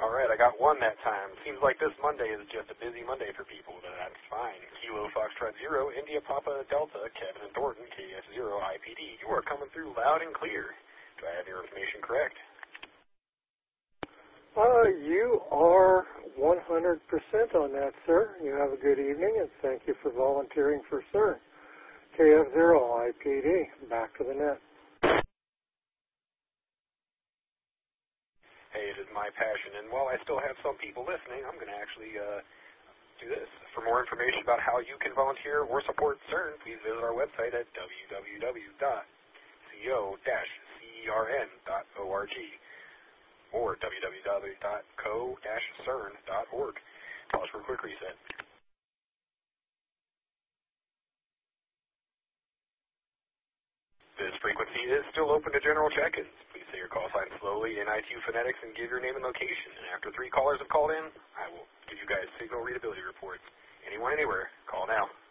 All right, I got one that time. Seems like this Monday is just a busy Monday for people, but that's fine. Kilo Foxtrot 0, India Papa Delta, Kevin and Thornton, KF0, IPD. You are coming through loud and clear. Do I have your information correct? You are 100% on that, sir. You have a good evening, and thank you for volunteering for CERN. KF0, IPD, back to the net. Hey, it is my passion, and while I still have some people listening, I'm going to actually do this. For more information about how you can volunteer or support CERN, please visit our website at www.co-cern.org or www.co-cern.org. Pause for a quick reset. This frequency is still open to general check-ins. Please say your call sign slowly in ITU phonetics and give your name and location. And after 3 callers have called in, I will give you guys signal readability reports. Anyone, anywhere, call now.